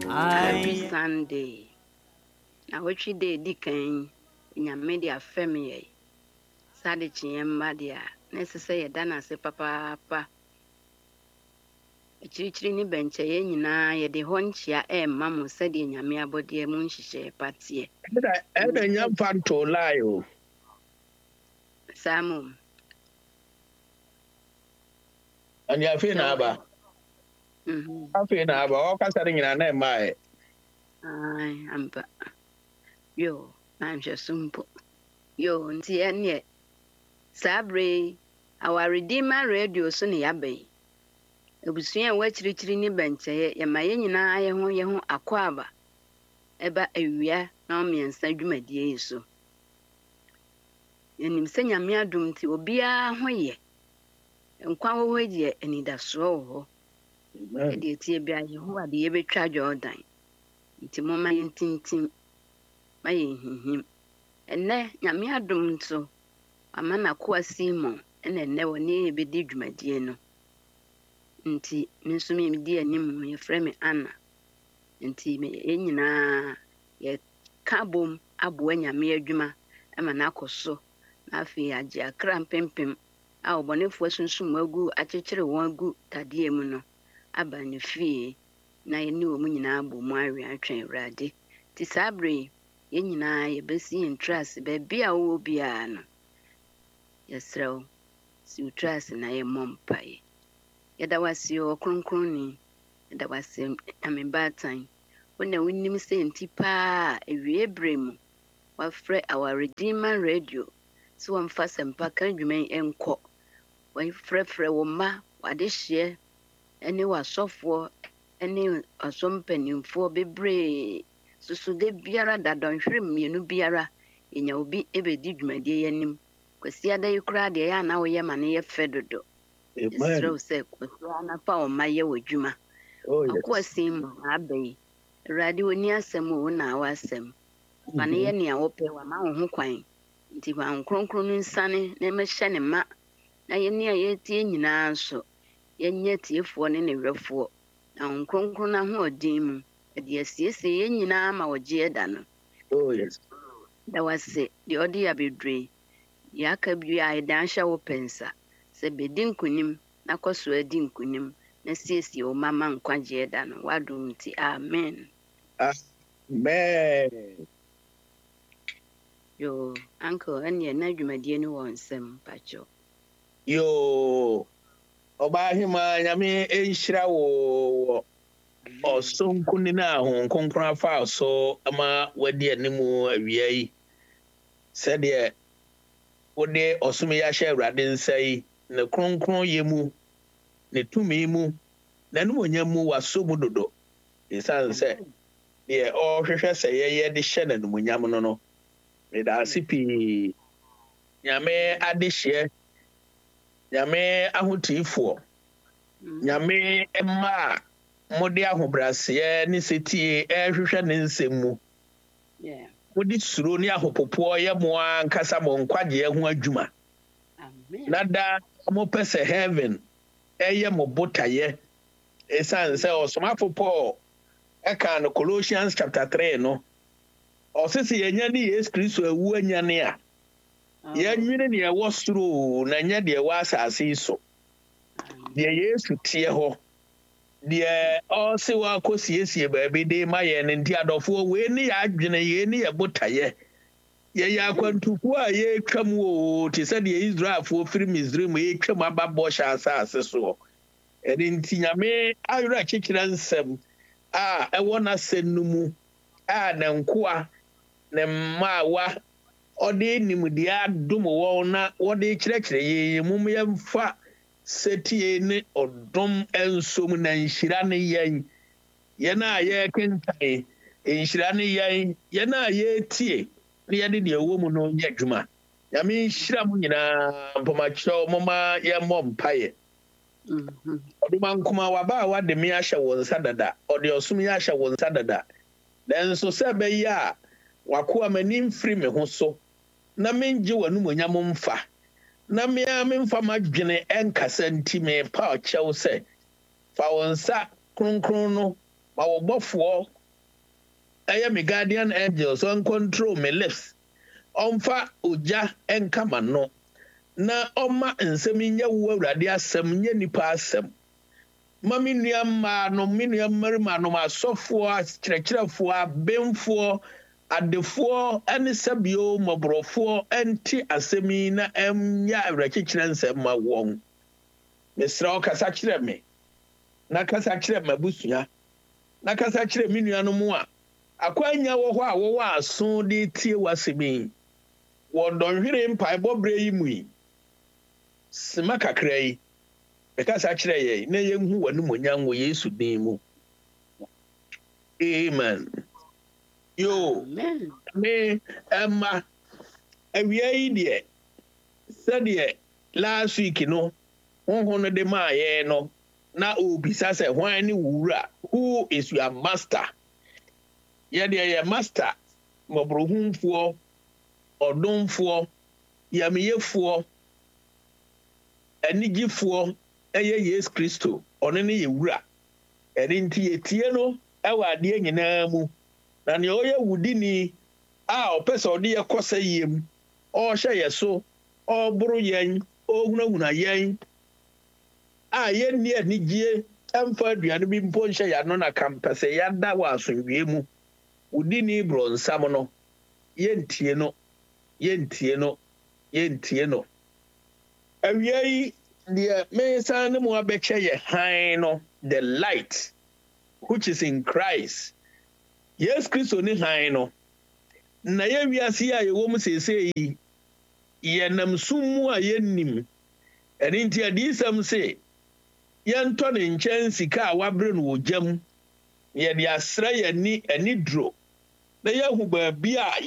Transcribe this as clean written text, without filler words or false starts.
Happy Sunday. Na which day dikan nyame de afem ye. Sade chiyemma dia. Necessary ye dana se papa. Chirichiri ni benche ye nyina ye de ho nchia mamu sade nyame abode mu nhihye patie. Eda nyam fanto layo. Samu. Ani afi na aba. Afi na aba o kasa nyina na mai. Ai amba. Yo, I'm just simple. Yo, nti enye. Sabre our Redeemer Radio so ne yabai. Ebusua wa chirichiri ni benche ye ma ye nyina ye ho akwaba. Eba awia na omiensa dwumadie yeso. Yenim se nyame adom ti obia ho ye. Nkwa wo hye enidaso ho. De tie bia ye ho ade ye betwa Jordan. Nti moma yentintim. Ma ye hinhim. Enne nyame adom nso amana kwa Simon enne woni ye bedi dwumadie no. Nti minso mi di anim ye frɛ me Anna. Nti me nyina ye kabom abo nyame adwuma ama na akoso na afi agye akra mpempem a obonefo sunsum agu akyekyere won agu tadie mu no aba ne fie na ye ne wo mu nyina abo mu awe atwen Awurade ti sabre ye nyina ye besi interest be bia wo bia no yesrew si interest na ye mompai yeda wasi o kronkroni yeda wasi amebatan wona wonim se ntipa ewie bremu wafrɛ our Redeemer Radio so wamfa sempa kan dwuman enko wafrɛfrɛ wo ma wadehye ene wasofo ene asompanimfo bebre susu de biara dadonhwere mienu biara enya obi ebedi dwumadie yanim kwasi ada yikura de ya na wo ye mane ye fedodo esrew se kwasi na pa o ma ye wadwuma akwasim abai Awurade woni asɛm wo na awasɛm mane ye ne awopɛ wa ma wo ho kwan nti wa nkronkron no nsane na mehyɛ ne ma na ye ne ye tie nyinaa nso ye nye tiefo ne ne wɛfo na nkronkron na ho odin mu de asiesie ye nyinaa ma wogye da no da wase de odi abedre ya ka bia ida hyɛ wo pensa se bedin kunim na koso adi nkunim na siesie o mama nkwagye da no wadom ti amen. Amen. Yo, uncle, and na dwumadie no won sem pacho. Yo, oba hima nyame enhyira wo osonkuni na ho konkron afa so ama wadi animu awia yi. Sɛdeɛ wode ɔsom ya hyɛ Awurade nsa yi ne kronkron yɛ mu ne tumi mu na no onyam mu waso mu dodo. Esan sɛ deɛ ɔhwehwɛ sɛ yɛyɛ de hyɛ na nomonyam no no. Meda ase pii nyame adehye nyame ahotifoɔ nyame emma mode ahobrɛseɛ ne setie ɛhwehwɛ ne nsɛm mu mode suro ne ahopopoɔ yɛ mo ankasa mo nkwagye ho adwuma nada mo pɛ sɛ heaven ɛyɛ mo botaeɛ esan sɛ ɔsomafo Paul ɛka no Colossians chapter 3 no Osisi yenya ni Yesu Kristo awu anya ne a. Yenwene ne ɛwɔ soro na nya de ɛwɔ asase so. De Yesu tie hɔ. De ɔse wa kosiesie baabi de ma yɛ ne nti adɔfo we ne ya adwene ye ne yɛ botaye. Ye ya kwantufu a ye twam o te sɛ de Israelfo firi Misraim ye twam aba bɔ hyɛ asase so. Ɛde nti nyame ayura kyekira nsɛm a ɛwɔ na sɛnnumu a na nkoa ne mmawa ɔde nimdia adom wɔn na wɔde kyerɛkyerɛ yɛ mum yɛmfa setie ne ɔdom ensom na nhyira ne yɛn a yɛkenkan nhyira ne yɛn a yɛtie ne yɛde deɛ ɛwɔ mu no nyɛ adwuma nyame nhyira mu nyinaa mpɔmakyerɛw moma yɛmmɔ mpaeɛ ɔdoma nkoma waba a wade me ahyɛ wɔ nsa dada ɔde ɔsom yɛ ahyɛ wɔ nsa dada nanso sɛ bɛyɛ a wakoa m'ani mfiri me ho so na mengye w'anumonyam mfa na mea memfa madwene ɛnkasa nti me pa ɔkyɛw sɛ fa wo nsa kronkron no ma wo bɔfoɔ ɛyɛ me guardian angel so control my lips ɔmfa ogya ɛnkama no na ɔma nsɛm nyɛ wo awurade asɛm nyɛ nipa asɛm ma me nua mmaa no me nua mmarima no asɔfoɔ akyerɛkyerɛfoɔ abemfoɔ adefoɔ ɛne sɛbio mmɔborɔfoɔ ɛnte asɛm yi na ɛnyɛ awerɛkyekyerɛ nsɛm ma wɔn mesrɛ wo kasa kyerɛ me na kasa kyerɛ m'abusua na kasa kyerɛ me nuanom a akwanya wɔ hɔ a wɔwɔ aso de tie w'asɛm yi wɔ dɔnhwere mpaebɔberɛ yi mu yi sima kakra yi mekasa kyerɛ yɛn na yɛnhu w'animonyam wɔ Yesu din mu amen yo me ɛma awia yi deɛ sɛdeɛ last week no honhom no de maa yɛn no na obisa sɛ hwan ne wura who is your master yɛdeɛ yɛ master mmɔborɔhumfoɔ ɔdomfoɔ yameyefoɔ anigyefoɔ ɛyɛ Yesu Kristo ɔno ne yɛ wura ɛne nti yɛtie no ɛwɔ adeɛ nyinaa mu na nea ɔyɛ wudini a ɔpɛ sɛ ɔde yɛ kɔ sɛ yiem ɔhyɛ yɛ so ɔboro yɛn ɔhunahuna yɛn a yɛnni anigye ɛmfa aduane bi mpo nhyɛ yɛ ano na kampɛ sɛ yɛada wɔ asomdwie mu wudini brɔnsam no yɛntie no awia yi deɛ mensan ne mu abɛkyɛ yɛ hann no the light which is in Christ Yes Kristo ne hann no na yɛ wiase a yɛwɔ mu seesei yi yɛnam sum mu a yɛnnim ɛne nti adiyisɛm se yɛntɔ ne nkyɛn sika a wabrɛ no wɔ gyam yɛde asrɛ yɛni ani duro na yɛhu baabi a